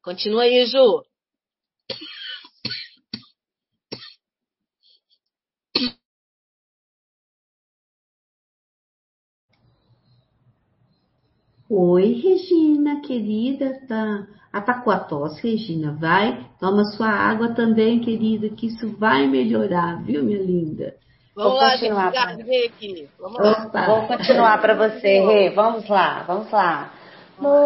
Continua aí, Ju. Oi, Regina, querida, tá com a tosse, Regina, vai, toma sua água também, querida, que isso vai melhorar, viu, minha linda? Vamos Vou lá, gente. continuar Obrigada, para Rê, aqui. Vamos lá. Vou continuar para você, Rê. Vamos lá.